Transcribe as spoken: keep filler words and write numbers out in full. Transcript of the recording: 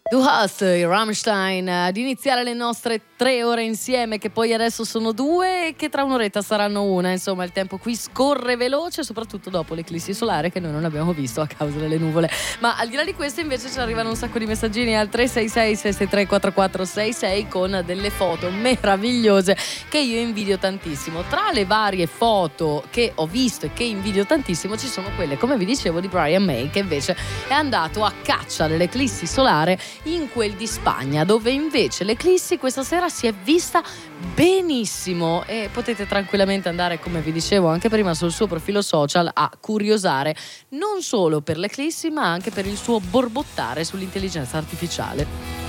Du hast, i Rammstein, ad iniziare le nostre tre ore insieme, che poi adesso sono due e che tra un'oretta saranno una. Insomma, il tempo qui scorre veloce, soprattutto dopo l'eclissi solare che noi non abbiamo visto a causa delle nuvole. Ma al di là di questo invece ci arrivano un sacco di messaggini al tre sei sei sei sei tre quattro quattro sei sei con delle foto meravigliose che io invidio tantissimo. Tra le varie foto che ho visto e che invidio tantissimo ci sono quelle, come vi dicevo, di Brian May, che invece è andato a caccia dell'eclissi solare in quel di Spagna, dove invece l'eclissi questa sera si è vista benissimo e potete tranquillamente andare, come vi dicevo anche prima, sul suo profilo social a curiosare non solo per l'eclissi ma anche per il suo borbottare sull'intelligenza artificiale.